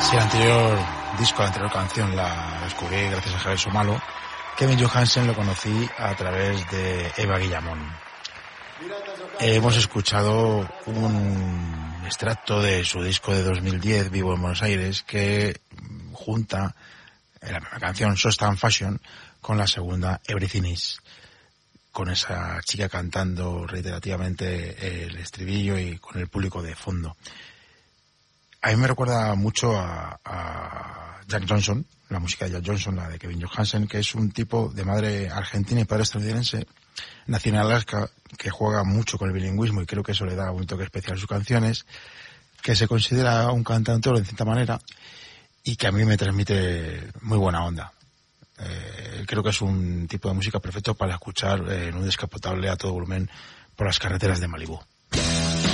Sí, el anterior disco, la anterior canción la descubrí gracias a Javier Somalo. Kevin Johansen lo conocí a través de Eva Guillamón. Hemos escuchado un extracto de su disco de 2010, Vivo en Buenos Aires, que junta la primera canción, Sost and Fashion, con la segunda, Everything Is, con esa chica cantando reiterativamente el estribillo y con el público de fondo. A mí me recuerda mucho a Jack Johnson, la música de Jack Johnson, la de Kevin Johansen, que es un tipo de madre argentina y padre estadounidense, nació en Alaska, que juega mucho con el bilingüismo y creo que eso le da un toque especial a sus canciones, que se considera un cantautor de cierta manera y que a mí me transmite muy buena onda. Creo que es un tipo de música perfecto para escuchar en un descapotable a todo volumen por las carreteras de Malibú.